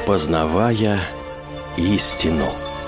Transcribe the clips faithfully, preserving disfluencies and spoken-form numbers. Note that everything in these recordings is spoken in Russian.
Познавая истину.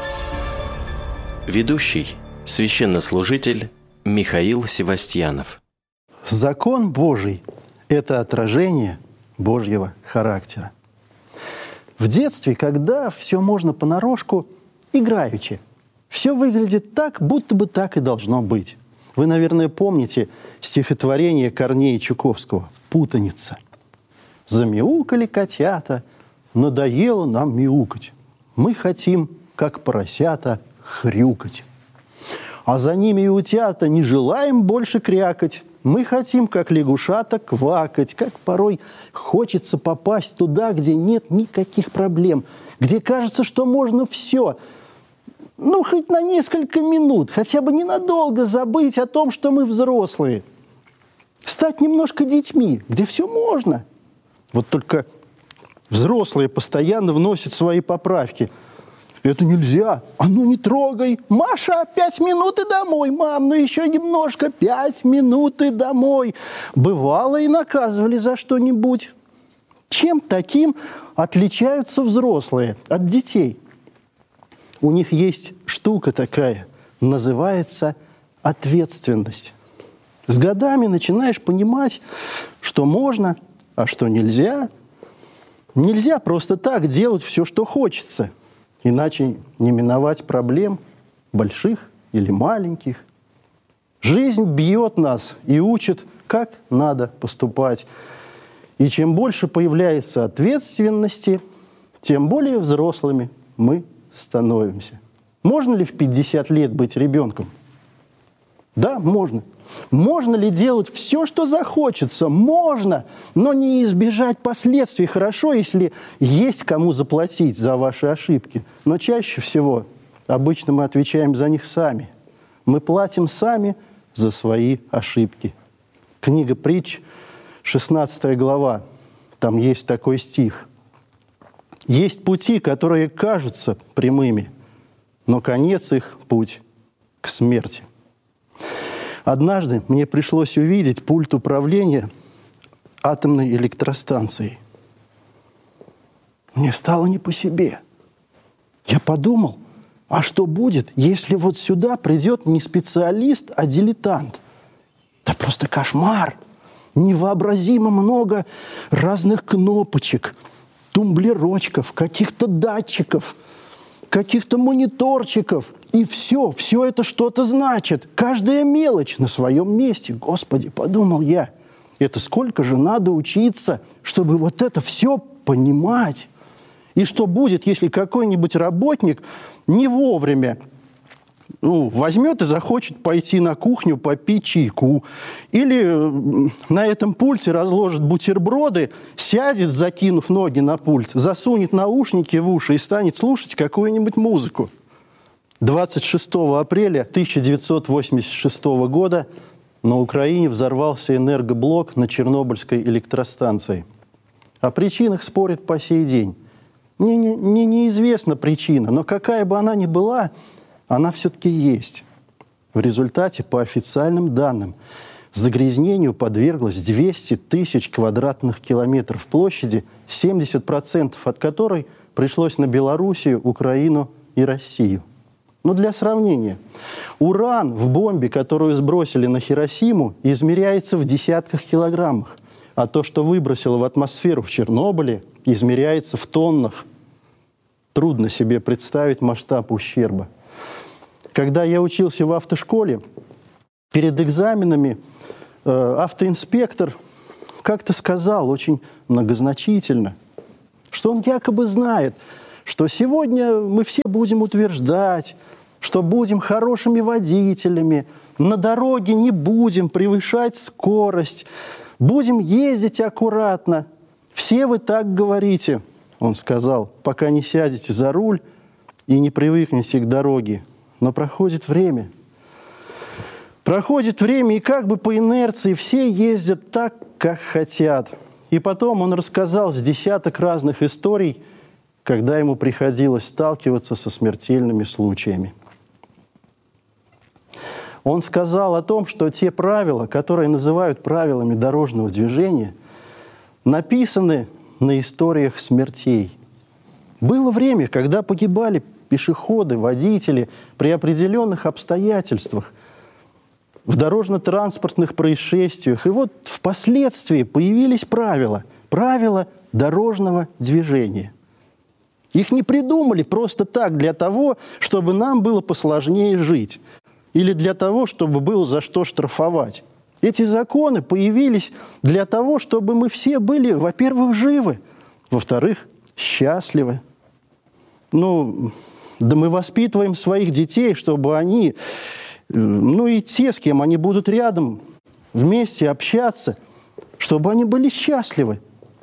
Ведущий – священнослужитель Михаил Севастьянов. Закон Божий – это отражение Божьего характера. В детстве, когда все можно понарошку, играючи, все выглядит так, будто бы так и должно быть. Вы, наверное, помните стихотворение Корнея Чуковского «Путаница». «Замяукали котята, надоело нам мяукать. Мы хотим, как поросята, хрюкать. А за ними и утята не желаем больше крякать. Мы хотим, как лягушата, квакать. Как порой хочется попасть туда, где нет никаких проблем, где кажется, что можно все. Ну, хоть на несколько минут, хотя бы ненадолго забыть о том, что мы взрослые. Стать немножко детьми, где все можно». Вот только взрослые постоянно вносят свои поправки. Это нельзя. А ну не трогай. Маша, пять минут и домой. Мам, ну еще немножко. Пять минут и домой. Бывало и наказывали за что-нибудь. Чем таким отличаются взрослые от детей? У них есть штука такая, называется ответственность. С годами начинаешь понимать, что можно, а что нельзя. Нельзя просто так делать все, что хочется, иначе не миновать проблем, больших или маленьких. Жизнь бьет нас и учит, как надо поступать. И чем больше появляется ответственности, тем более взрослыми мы становимся. Можно ли в пятьдесят лет быть ребенком? Да, можно. Можно ли делать все, что захочется? Можно, но не избежать последствий. Хорошо, если есть кому заплатить за ваши ошибки. Но чаще всего обычно мы отвечаем за них сами. Мы платим сами за свои ошибки. Книга Притч, шестнадцатая глава. Там есть такой стих. «Есть пути, которые кажутся прямыми, но конец их – путь к смерти». Однажды мне пришлось увидеть пульт управления атомной электростанцией. Мне стало не по себе. Я подумал, а что будет, если вот сюда придет не специалист, а дилетант? Да просто кошмар! Невообразимо много разных кнопочек, тумблерочков, каких-то датчиков, каких-то мониторчиков. И все, все это что-то значит. Каждая мелочь на своем месте. Господи, подумал я, это сколько же надо учиться, чтобы вот это все понимать. И что будет, если какой-нибудь работник не вовремя ну, возьмет и захочет пойти на кухню попить чайку. Или на этом пульте разложит бутерброды, сядет, закинув ноги на пульт, засунет наушники в уши и станет слушать какую-нибудь музыку. двадцать шестого апреля тысяча девятьсот восемьдесят шестого года на Украине взорвался энергоблок на Чернобыльской электростанции. О причинах спорят по сей день. Мне не, не, неизвестна причина, но какая бы она ни была, она все-таки есть. В результате, по официальным данным, загрязнению подверглось двести тысяч квадратных километров площади, семьдесят процентов от которой пришлось на Белоруссию, Украину и Россию. Но для сравнения, уран в бомбе, которую сбросили на Хиросиму, измеряется в десятках килограммах, а то, что выбросило в атмосферу в Чернобыле, измеряется в тоннах. Трудно себе представить масштаб ущерба. Когда я учился в автошколе, перед экзаменами э, автоинспектор как-то сказал очень многозначительно, что он якобы знает, что сегодня мы все будем утверждать, что будем хорошими водителями, на дороге не будем превышать скорость, будем ездить аккуратно. Все вы так говорите, он сказал, пока не сядете за руль и не привыкнете к дороге. Но проходит время. Проходит время, и как бы по инерции все ездят так, как хотят. И потом он рассказал с десяток разных историй, когда ему приходилось сталкиваться со смертельными случаями. Он сказал о том, что те правила, которые называют правилами дорожного движения, написаны на историях смертей. Было время, когда погибали пешеходы, водители при определенных обстоятельствах, в дорожно-транспортных происшествиях. И вот впоследствии появились правила, правила дорожного движения. Их не придумали просто так для того, чтобы нам было посложнее жить, или для того, чтобы было за что штрафовать. Эти законы появились для того, чтобы мы все были, во-первых, живы, во-вторых, счастливы. Ну, да мы воспитываем своих детей, чтобы они, ну и те, с кем они будут рядом, вместе общаться, чтобы они были счастливы.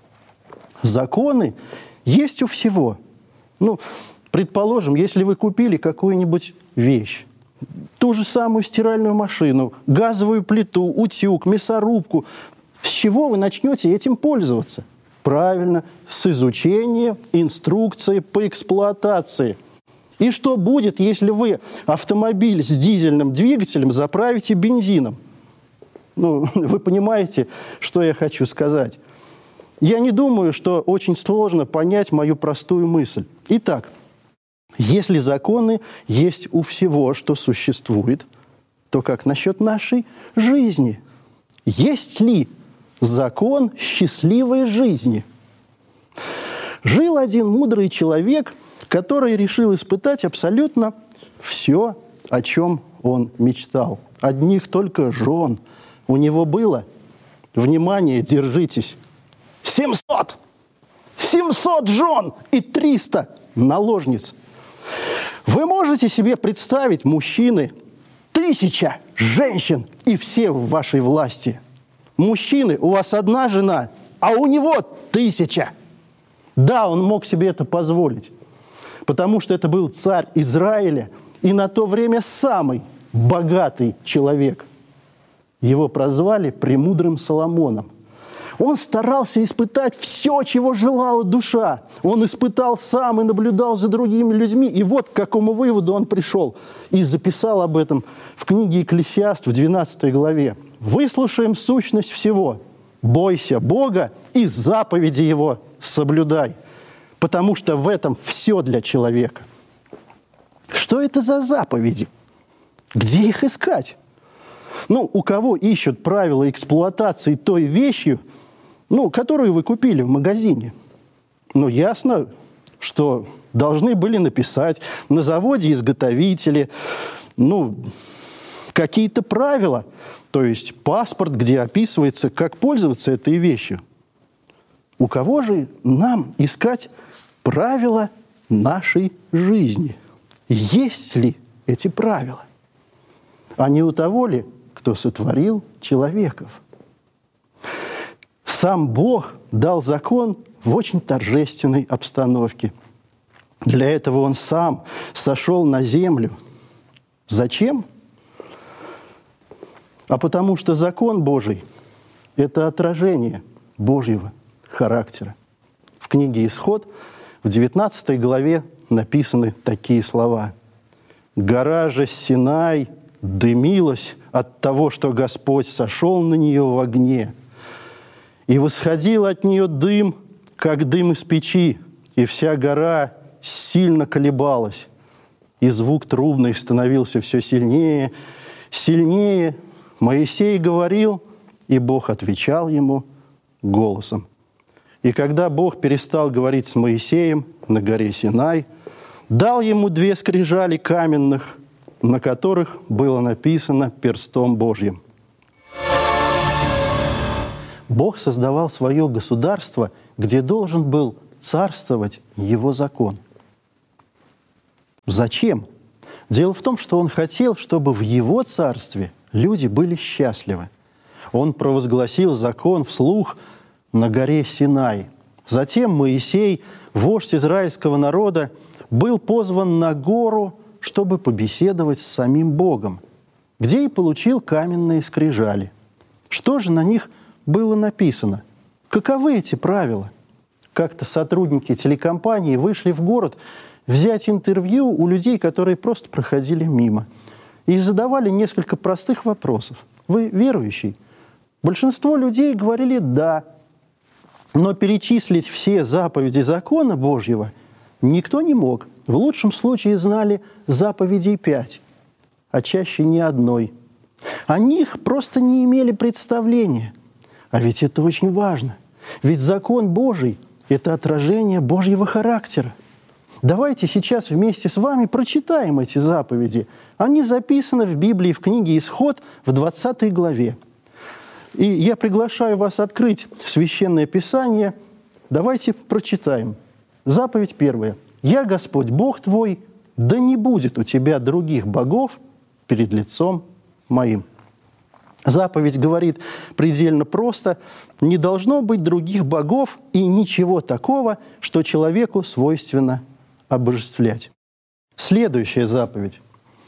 Законы есть у всего. Ну, предположим, если вы купили какую-нибудь вещь, ту же самую стиральную машину, газовую плиту, утюг, мясорубку, с чего вы начнете этим пользоваться? Правильно, с изучения инструкции по эксплуатации. И что будет, если вы автомобиль с дизельным двигателем заправите бензином? Ну, вы понимаете, что я хочу сказать. Я не думаю, что очень сложно понять мою простую мысль. Итак, если законы есть у всего, что существует, то как насчет нашей жизни? Есть ли закон счастливой жизни? Жил один мудрый человек, который решил испытать абсолютно все, о чем он мечтал. Одних только жен у него было, внимание, держитесь, семьсот! семьсот жен и триста наложниц. Вы можете себе представить, мужчины, тысяча женщин и все в вашей власти. Мужчины, у вас одна жена, а у него тысяча. Да, он мог себе это позволить, потому что это был царь Израиля и на то время самый богатый человек. Его прозвали премудрым Соломоном. Он старался испытать все, чего желала душа. Он испытал сам и наблюдал за другими людьми. И вот к какому выводу он пришел. И записал об этом в книге «Экклесиаст» в двенадцатой главе. «Выслушаем сущность всего. Бойся Бога и заповеди Его соблюдай, потому что в этом все для человека». Что это за заповеди? Где их искать? Ну, у кого ищут правила эксплуатации той вещью, ну, которую вы купили в магазине? Ну, ясно, что должны были написать на заводе изготовители, ну, какие-то правила, то есть паспорт, где описывается, как пользоваться этой вещью. У кого же нам искать правила нашей жизни? Есть ли эти правила? А не у того ли, кто сотворил человеков? Сам Бог дал закон в очень торжественной обстановке. Для этого Он сам сошел на землю. Зачем? А потому что закон Божий – это отражение Божьего характера. В книге «Исход» в девятнадцатой главе написаны такие слова. «Гора же Синай дымилась от того, что Господь сошел на нее в огне, и восходил от нее дым, как дым из печи, и вся гора сильно колебалась, и звук трубный становился все сильнее, сильнее. Моисей говорил, и Бог отвечал ему голосом. И когда Бог перестал говорить с Моисеем на горе Синай, дал ему две скрижали каменных, на которых было написано перстом Божьим». Бог создавал свое государство, где должен был царствовать Его закон. Зачем? Дело в том, что Он хотел, чтобы в Его царстве люди были счастливы. Он провозгласил закон вслух на горе Синай. Затем Моисей, вождь израильского народа, был позван на гору, чтобы побеседовать с самим Богом, где и получил каменные скрижали. Что же на них было написано? Каковы эти правила? Как-то сотрудники телекомпании вышли в город взять интервью у людей, которые просто проходили мимо, и задавали несколько простых вопросов. Вы верующий? Большинство людей говорили «да», но перечислить все заповеди закона Божьего Никто не мог. В лучшем случае знали заповедей пять, а чаще ни одной. О них просто не имели представления. А ведь это очень важно. Ведь закон Божий – это отражение Божьего характера. Давайте сейчас вместе с вами прочитаем эти заповеди. Они записаны в Библии, в книге «Исход» в двадцатой главе. И я приглашаю вас открыть Священное Писание. Давайте прочитаем. Заповедь первая. «Я, Господь, Бог твой, да не будет у тебя других богов перед лицом моим». Заповедь говорит предельно просто: не должно быть других богов и ничего такого, что человеку свойственно обожествлять. Следующая заповедь.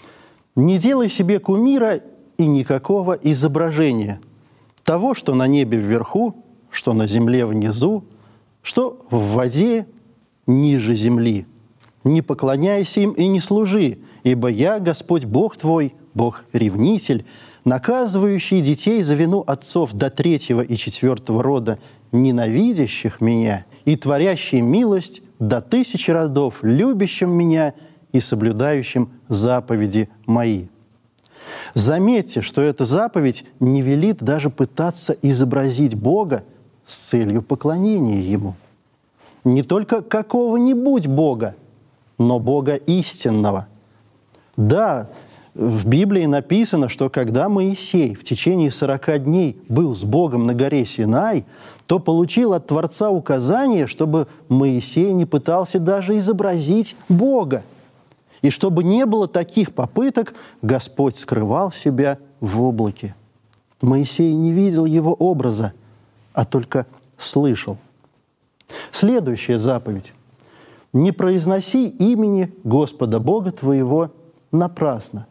Не делай себе кумира и никакого изображения того, что на небе вверху, что на земле внизу, что в воде ниже земли. Не поклоняйся им и не служи, ибо я, Господь Бог твой, Бог-ревнитель, наказывающий детей за вину отцов до третьего и четвертого рода, ненавидящих меня, и творящий милость до тысячи родов, любящим меня и соблюдающим заповеди мои». Заметьте, что эта заповедь не велит даже пытаться изобразить Бога с целью поклонения Ему. Не только какого-нибудь Бога, но Бога истинного. Да, в Библии написано, что когда Моисей в течение сорока дней был с Богом на горе Синай, то получил от Творца указание, чтобы Моисей не пытался даже изобразить Бога. И чтобы не было таких попыток, Господь скрывал себя в облаке. Моисей не видел его образа, а только слышал. Следующая заповедь. «Не произноси имени Господа Бога твоего напрасно».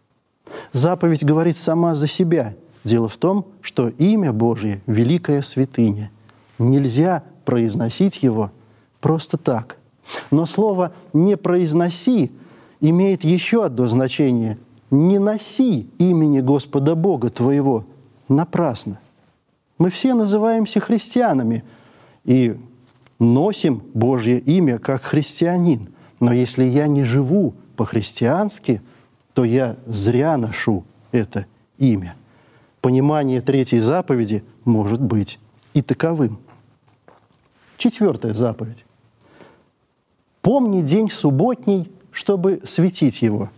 Заповедь говорит сама за себя. Дело в том, что имя Божье – великая святыня. Нельзя произносить его просто так. Но слово «не произноси» имеет еще одно значение. «Не носи имени Господа Бога твоего напрасно». Мы все называемся христианами и носим Божье имя как христианин. Но если я не живу по-христиански, то я зря ношу это имя. Понимание третьей заповеди может быть и таковым. Четвертая заповедь. «Помни день субботний, чтобы светить его.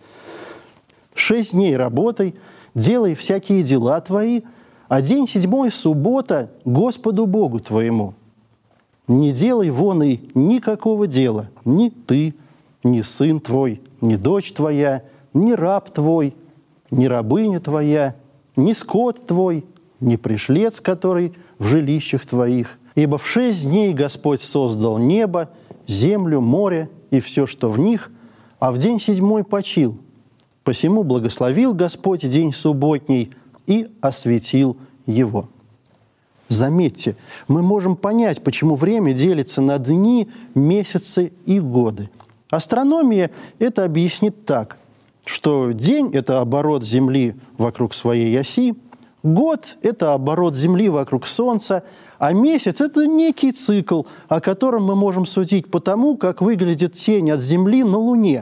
Шесть дней работай, делай всякие дела твои, а день седьмой – суббота Господу Богу твоему. Не делай вон и никакого дела, ни ты, ни сын твой, ни дочь твоя, ни раб твой, ни рабыня твоя, ни скот твой, ни пришлец, который в жилищах твоих. Ибо в шесть дней Господь создал небо, землю, море и все, что в них, а в день седьмой почил. Посему благословил Господь день субботний и осветил его». Заметьте, мы можем понять, почему время делится на дни, месяцы и годы. Астрономия это объяснит так, что день – это оборот Земли вокруг своей оси, год – это оборот Земли вокруг Солнца, а месяц – это некий цикл, о котором мы можем судить по тому, как выглядит тень от Земли на Луне.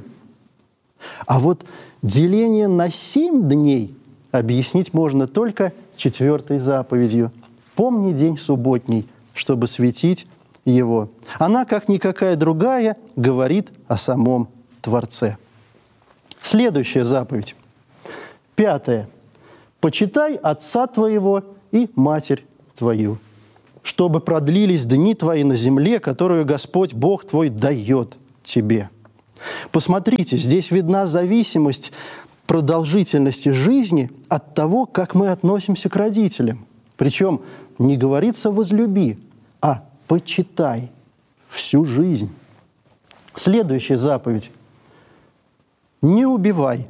А вот деление на семь дней объяснить можно только четвертой заповедью. «Помни день субботний, чтобы светить его». Она, как никакая другая, говорит о самом Творце. Следующая заповедь. Пятая. «Почитай отца твоего и матерь твою, чтобы продлились дни твои на земле, которую Господь Бог твой дает тебе». Посмотрите, здесь видна зависимость продолжительности жизни от того, как мы относимся к родителям. Причем не говорится «возлюби», а «почитай» всю жизнь. Следующая заповедь. «Не убивай».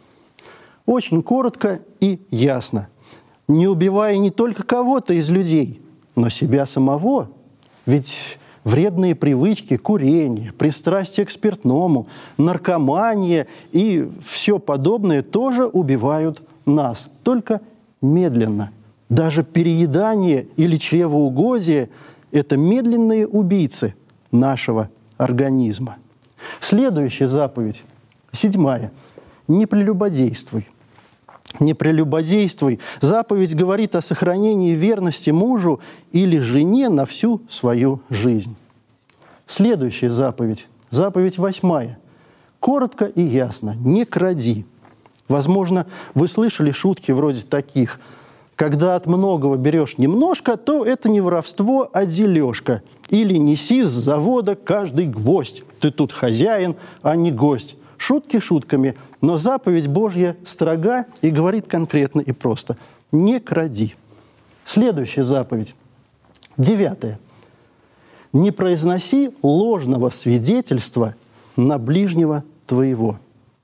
Очень коротко и ясно. Не убивай не только кого-то из людей, но себя самого. Ведь вредные привычки, курение, пристрастие к спиртному, наркомания и все подобное тоже убивают нас, только медленно. Даже переедание или чревоугодие – это медленные убийцы нашего организма. Следующая заповедь, седьмая. Не прелюбодействуй. Не прелюбодействуй. Заповедь говорит о сохранении верности мужу или жене на всю свою жизнь. Следующая заповедь, заповедь восьмая. Коротко и ясно. Не кради. Возможно, вы слышали шутки вроде таких. Когда от многого берешь немножко, то это не воровство, а дележка. Или неси с завода каждый гвоздь. Ты тут хозяин, а не гость. Шутки шутками, но заповедь Божья строга и говорит конкретно и просто. Не кради. Следующая заповедь. Девятая. Не произноси ложного свидетельства на ближнего твоего.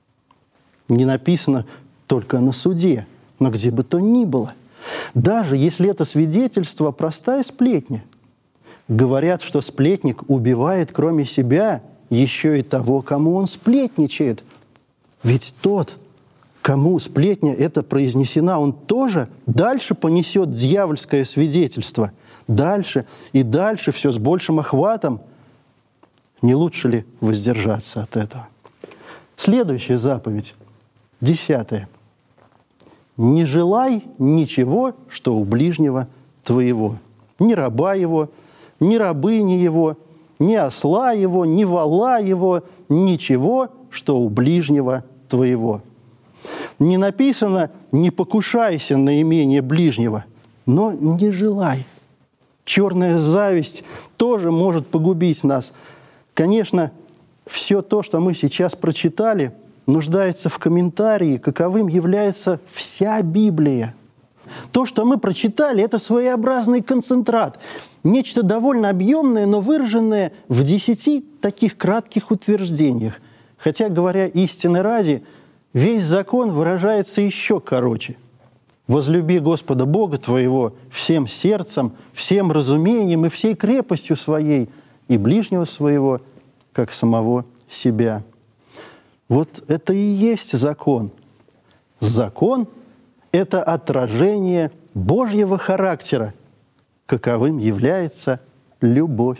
Не написано только на суде, но где бы то ни было. Даже если это свидетельство простая сплетня. Говорят, что сплетник убивает кроме себя еще и того, кому он сплетничает. Ведь тот, кому сплетня эта произнесена, он тоже дальше понесет дьявольское свидетельство. Дальше и дальше, все с большим охватом. Не лучше ли воздержаться от этого? Следующая заповедь, десятая. Не желай ничего, что у ближнего твоего. Ни раба его, ни рабыни его, ни осла его, ни вола его, ничего, что у ближнего твоего. Не написано «не покушайся на имение ближнего», но не желай. Черная зависть тоже может погубить нас. Конечно, все то, что мы сейчас прочитали, нуждается в комментарии, каковым является вся Библия. То, что мы прочитали, это своеобразный концентрат. Нечто довольно объемное, но выраженное в десяти таких кратких утверждениях. Хотя, говоря истины ради, весь закон выражается еще короче. «Возлюби Господа Бога твоего всем сердцем, всем разумением и всей крепостью своей, и ближнего своего, как самого себя». Вот это и есть закон. Закон – это отражение Божьего характера, каковым является любовь.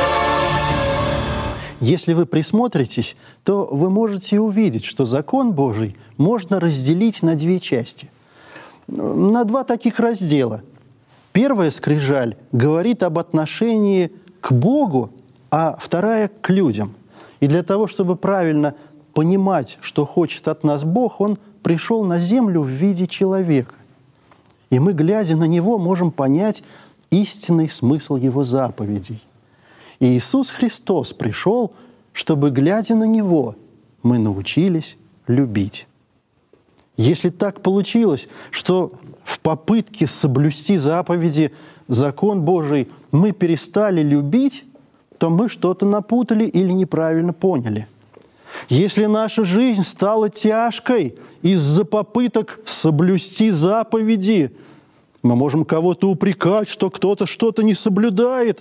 Если вы присмотритесь, то вы можете увидеть, что закон Божий можно разделить на две части, на два таких раздела. Первая скрижаль говорит об отношении к Богу, а вторая – к людям. И для того, чтобы правильно понимать, что хочет от нас Бог, Он пришел на землю в виде человека. И мы, глядя на Него, можем понять истинный смысл Его заповедей. И Иисус Христос пришел, чтобы, глядя на Него, мы научились любить. Если так получилось, что в попытке соблюсти заповеди, закон Божий, мы перестали любить, то мы что-то напутали или неправильно поняли. Если наша жизнь стала тяжкой из-за попыток соблюсти заповеди, мы можем кого-то упрекать, что кто-то что-то не соблюдает.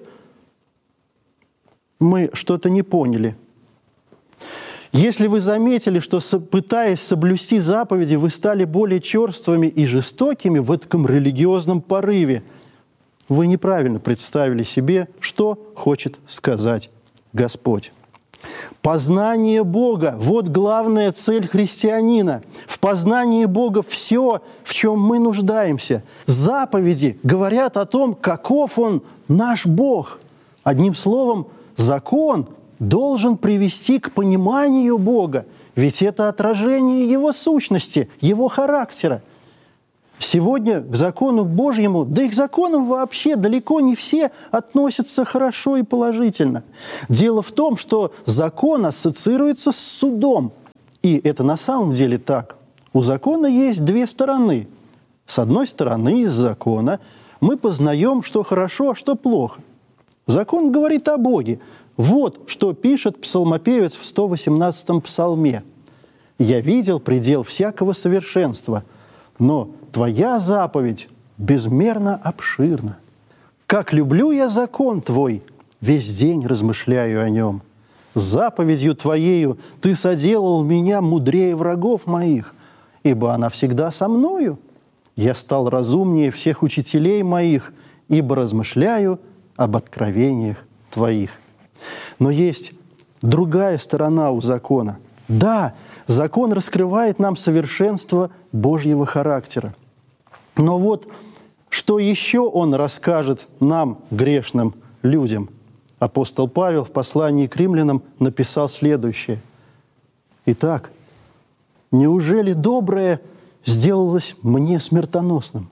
Мы что-то не поняли. Если вы заметили, что, пытаясь соблюсти заповеди, вы стали более черствыми и жестокими в этом религиозном порыве, вы неправильно представили себе, что хочет сказать Господь. Познание Бога – вот главная цель христианина. В познании Бога все, в чем мы нуждаемся. Заповеди говорят о том, каков Он, наш Бог. Одним словом, закон должен привести к пониманию Бога, ведь это отражение Его сущности, Его характера. Сегодня к закону Божьему, да и к законам вообще далеко не все относятся хорошо и положительно. Дело в том, что закон ассоциируется с судом. И это на самом деле так. У закона есть две стороны. С одной стороны, из закона мы познаем, что хорошо, а что плохо. Закон говорит о Боге. Вот что пишет псалмопевец в сто восемнадцатом псалме. «Я видел предел всякого совершенства, но Твоя заповедь безмерно обширна. Как люблю я закон Твой, весь день размышляю о нем. Заповедью Твоею Ты соделал меня мудрее врагов моих, ибо она всегда со мною. Я стал разумнее всех учителей моих, ибо размышляю об откровениях Твоих». Но есть другая сторона у закона. Да, закон раскрывает нам совершенство Божьего характера. Но вот что еще он расскажет нам, грешным людям? Апостол Павел в послании к римлянам написал следующее. «Итак, неужели доброе сделалось мне смертоносным?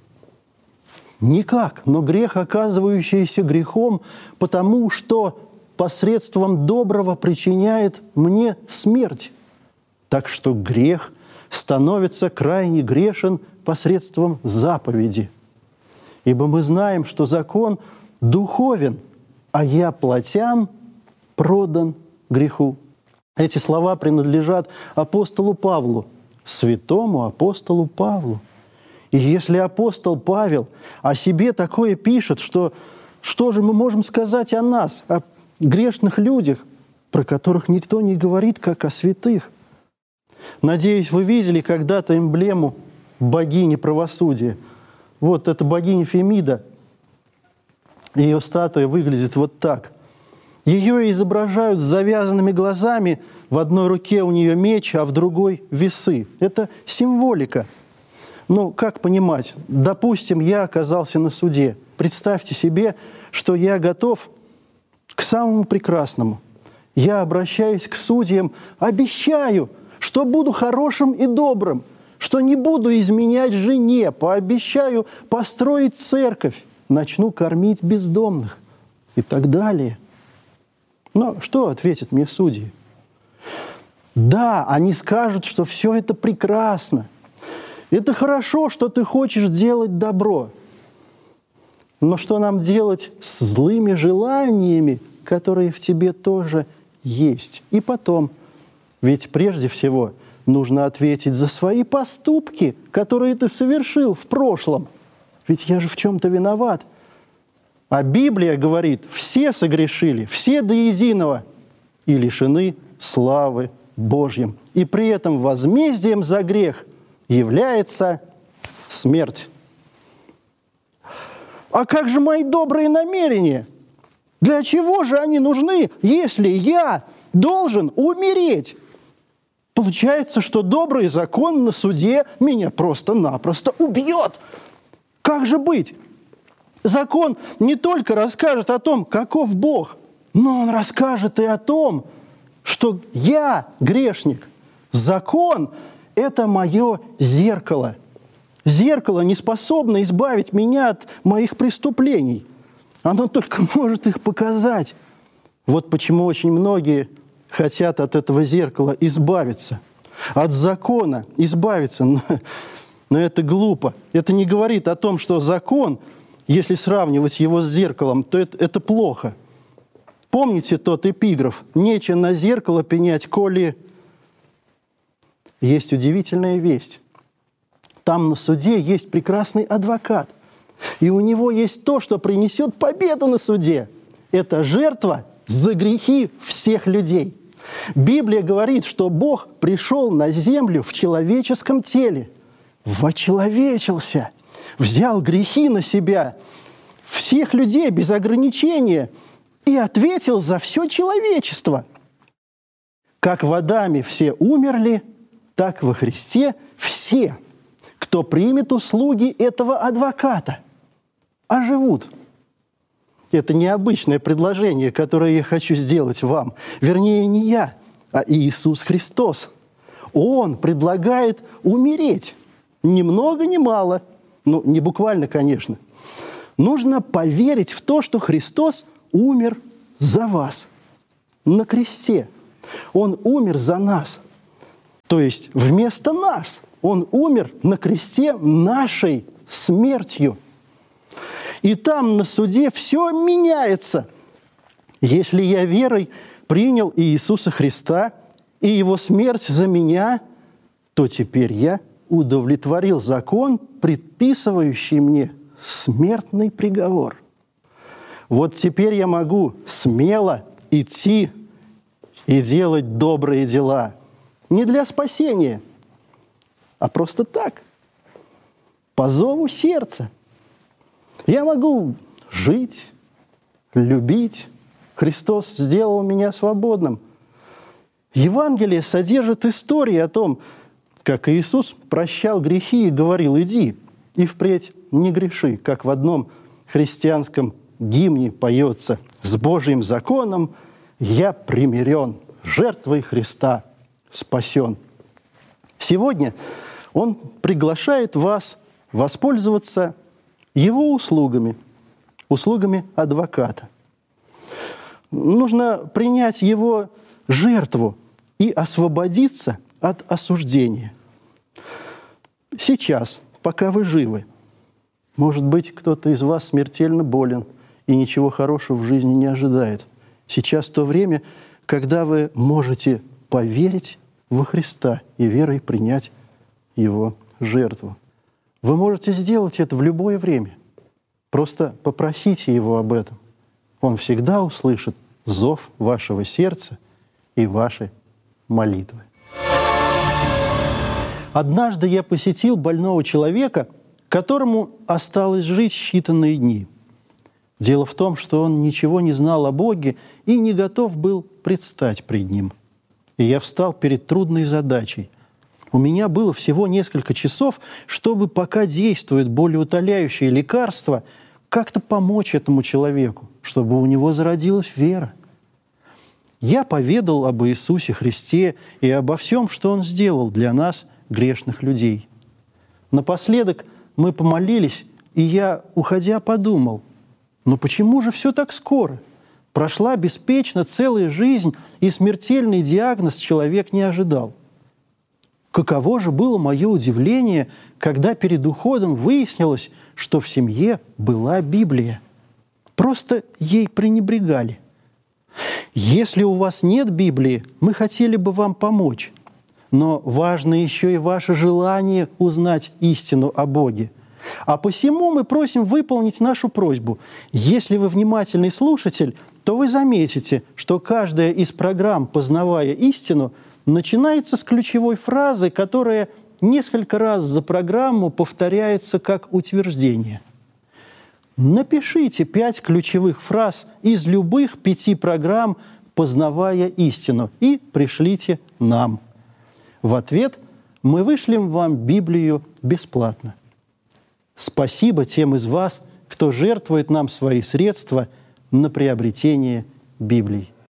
Никак, но грех, оказывающийся грехом, потому что посредством доброго причиняет мне смерть. Так что грех становится крайне грешен посредством заповеди. Ибо мы знаем, что закон духовен, а я плотян продан греху». Эти слова принадлежат апостолу Павлу, святому апостолу Павлу. И если апостол Павел о себе такое пишет, что, что же мы можем сказать о нас, о грешных людях, про которых никто не говорит, как о святых? Надеюсь, вы видели когда-то эмблему богини правосудия. Вот эта богиня Фемида. Ее статуя выглядит вот так. Ее изображают с завязанными глазами. В одной руке у нее меч, а в другой – весы. Это символика. Ну, как понимать? Допустим, я оказался на суде. Представьте себе, что я готов к самому прекрасному. Я обращаюсь к судьям, обещаю, что буду хорошим и добрым, что не буду изменять жене, пообещаю построить церковь, начну кормить бездомных и так далее. Но что ответят мне судьи? Да, они скажут, что все это прекрасно. Это хорошо, что ты хочешь делать добро. Но что нам делать с злыми желаниями, которые в тебе тоже есть? И потом, ведь прежде всего нужно ответить за свои поступки, которые ты совершил в прошлом. Ведь я же в чем-то виноват. А Библия говорит, все согрешили, все до единого, и лишены славы Божьей. И при этом возмездием за грех является смерть. А как же мои добрые намерения? Для чего же они нужны, если я должен умереть? Получается, что добрый закон на суде меня просто-напросто убьет. Как же быть? Закон не только расскажет о том, каков Бог, но он расскажет и о том, что я грешник. Закон – это мое зеркало. Зеркало не способно избавить меня от моих преступлений. Оно только может их показать. Вот почему очень многие хотят от этого зеркала избавиться. От закона избавиться. Но это глупо. Это не говорит о том, что закон, если сравнивать его с зеркалом, то это, это плохо. Помните тот эпиграф? «Нече на зеркало пенять, коли...» Есть удивительная весть. Там на суде есть прекрасный адвокат. И у него есть то, что принесет победу на суде. Это жертва за грехи всех людей. Библия говорит, что Бог пришел на землю в человеческом теле, вочеловечился, взял грехи на себя, всех людей без ограничения, и ответил за все человечество. Как в Адаме все умерли, так во Христе все, кто примет услуги этого адвоката, оживут. Это необычное предложение, которое я хочу сделать вам. Вернее, не я, а Иисус Христос. Он предлагает умереть. Ни много, ни мало. Ну, не буквально, конечно. Нужно поверить в то, что Христос умер за вас на кресте. Он умер за нас. То есть вместо нас. Он умер на кресте нашей смертью. И там на суде все меняется. Если я верой принял Иисуса Христа и Его смерть за меня, то теперь я удовлетворил закон, предписывающий мне смертный приговор. Вот теперь я могу смело идти и делать добрые дела. Не для спасения, а просто так, по зову сердца. Я могу жить, любить. Христос сделал меня свободным. Евангелие содержит истории о том, как Иисус прощал грехи и говорил: «Иди и впредь не греши», как в одном христианском гимне поется: «С Божьим законом я примирен, жертвой Христа спасен». Сегодня Он приглашает вас воспользоваться Его услугами, услугами адвоката. Нужно принять Его жертву и освободиться от осуждения. Сейчас, пока вы живы, может быть, кто-то из вас смертельно болен и ничего хорошего в жизни не ожидает. Сейчас то время, когда вы можете поверить во Христа и верой принять Его жертву. Вы можете сделать это в любое время. Просто попросите Его об этом. Он всегда услышит зов вашего сердца и ваши молитвы. Однажды я посетил больного человека, которому осталось жить считанные дни. Дело в том, что он ничего не знал о Боге и не готов был предстать пред Ним. И я встал перед трудной задачей. У меня было всего несколько часов, чтобы, пока действует болеутоляющее лекарство, как-то помочь этому человеку, чтобы у него зародилась вера. Я поведал об Иисусе Христе и обо всем, что Он сделал для нас, грешных людей. Напоследок мы помолились, и я, уходя, подумал: но почему же все так скоро? Прошла беспечно целая жизнь, и смертельный диагноз человек не ожидал. Каково же было мое удивление, когда перед уходом выяснилось, что в семье была Библия. Просто ей пренебрегали. Если у вас нет Библии, мы хотели бы вам помочь. Но важно еще и ваше желание узнать истину о Боге. А посему мы просим выполнить нашу просьбу. Если вы внимательный слушатель, то вы заметите, что каждая из программ «Познавая истину» начинается с ключевой фразы, которая несколько раз за программу повторяется как утверждение. Напишите пять ключевых фраз из любых пяти программ «Познавая истину» и пришлите нам. В ответ мы вышлем вам Библию бесплатно. Спасибо тем из вас, кто жертвует нам свои средства на приобретение Библии.